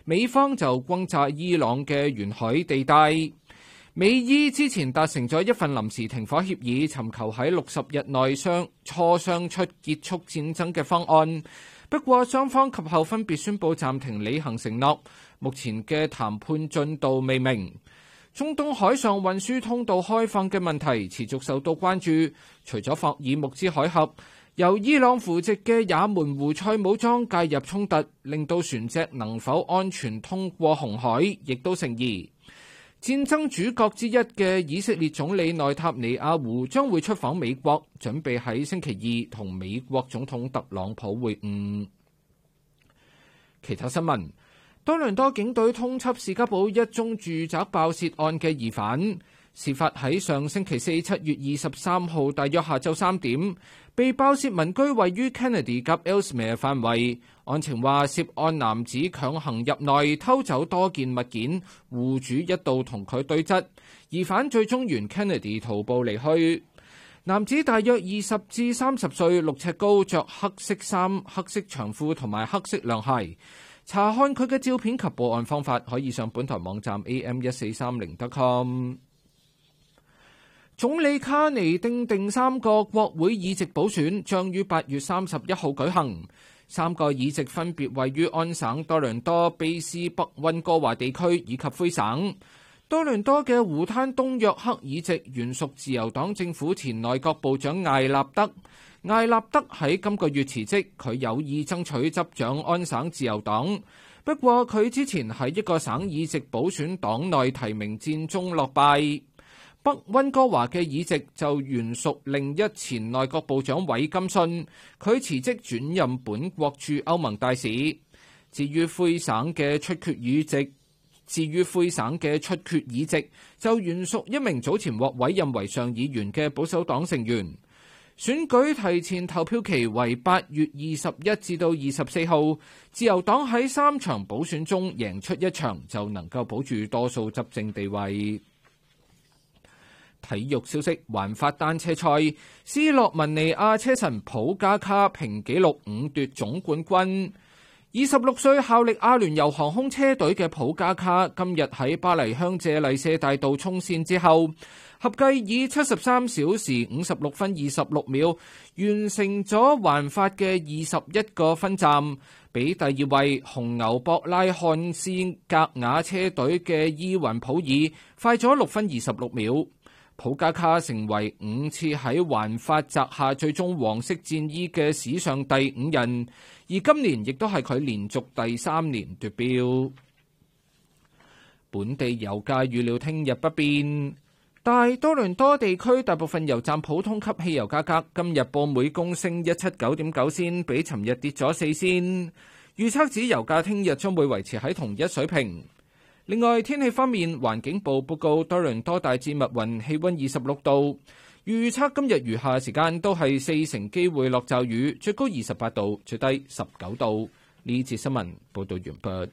美方就轟炸伊朗嘅沿海地帶。美伊之前達成咗一份臨時停火協議，尋求喺60日內磋商出結束戰爭嘅方案。不過雙方及後分別宣布暫停履行承諾，目前嘅談判進度未明。中東海上運輸通道開放嘅問題持續受到關注，除咗霍爾木茲海峽，由伊朗扶植嘅也門胡塞武裝介入衝突，令到船隻能否安全通過紅海亦都成疑。戰爭主角之一嘅以色列總理內塔尼亞胡將會出訪美國，準備喺星期二同美國總統特朗普會晤。其他新聞，多倫多警隊通緝士嘉堡一宗住宅爆竊案嘅疑犯，事發喺上星期四7月23號大約下晝3點，被爆竊民居位於 Kennedy 及 Ellesmere 範圍。案情話涉案男子強行入內偷走多件物件，戶主一度同佢對質，疑犯最終沿 Kennedy 徒步離去。男子大約20至30歲，6尺高，着黑色衫、黑色長褲同埋黑色涼鞋。查看佢嘅照片及報案方法，可以上本台網站 am1430.com。總理卡尼訂定3個國會議席補選，將於8月31號舉行。3個議席分別位於安省、多倫多、卑斯北溫哥華地區以及魁省。多倫多嘅湖灘東約克議席原屬自由黨政府前內閣部長艾納德。艾納德喺今個月辭職，佢有意爭取執掌安省自由黨。不過佢之前喺一個省議席補選黨內提名戰中落敗。北溫哥華嘅議席就原屬另一前內閣部長韋金遜，佢辭職轉任本國駐歐盟大使。至於魁省嘅出缺議席就原屬一名早前獲委任為上議員嘅保守黨成員。選舉提前投票期為8月21至到24號，自由黨喺3場補選中贏出1場，就能夠保住多數執政地位。體育消息，環法單車賽，斯洛文尼亞車神普加卡平紀錄5奪總冠軍。26歲效力阿聯酋航空車隊嘅普加卡，今日喺巴黎香榭麗舍大道衝線之後，合計以73小時56分26秒完成咗環法嘅21個分站，比第2位紅牛博拉漢斯格雅車隊嘅伊雲普爾快咗6分26秒。普加卡成為5次喺環法摘下最終黃色戰衣嘅史上第5人，而今年亦都係佢連續第3年奪標。本地油價預料聽日不變，但多倫多地區大部分油站普通級汽油價格今日報每公升179.9仙，比尋日跌咗4仙。預測指油價聽日將會維持喺同一水平。另外，天氣方面，環境部報告多倫多大致密雲，氣溫26度。預測今日餘下時間都係4成機會落驟雨，最高28度，最低19度。呢節新聞報道完畢。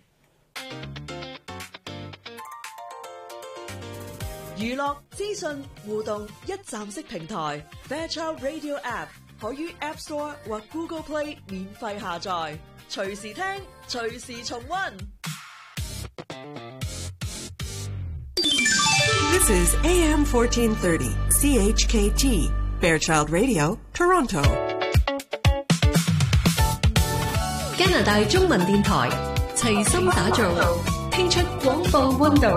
娛樂資訊互動一站式平台 Fairchild Radio App 可於 App Store 或 Google Play 免費下載，隨時聽，隨時重溫。 This is AM 1430 CHKT Fairchild Radio Toronto。 加拿大中文電台齊心打造，聽出廣播溫度。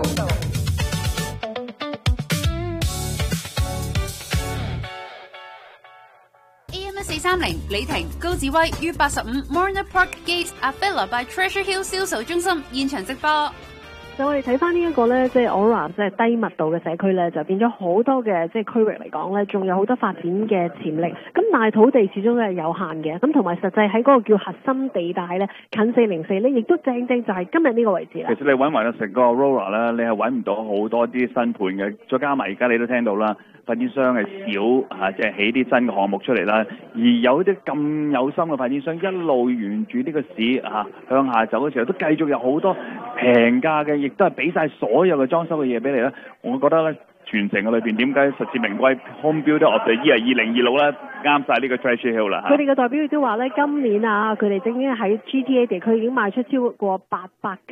AM1430李婷、高志威於85 Morna Park Gate Avila by Treasure Hill 銷售中心現場直播。 就我哋睇翻呢一個咧，即係 Aura 即係低密度嘅社區咧，就變咗好多嘅即係區域嚟講咧，仲有好多發展嘅潛力。咁但係土地始終都係有限嘅，咁同埋實際喺嗰個叫核心地帶咧，近404咧，亦都正正就係今日呢個位置啦。 其實你揾埋成個 Aurora 咧，你係揾唔到好多啲新盤嘅，再加埋而家你都聽到啦，發展商係少嚇，即係起啲新嘅項目出嚟啦。而有啲咁有心嘅發展商一路沿住呢個市向下走嘅時候，都繼續有好多平價嘅，亦都係俾晒所有嘅裝修嘅嘢俾你啦。我覺得咧，全城嘅裏邊點解實至名歸 Home Builder of the Year 2026咧，啱晒呢個 Treasure Hill 啦。 佢哋嘅代表亦都話咧，今年佢哋正經喺 GTA 地區已經賣出超過800間。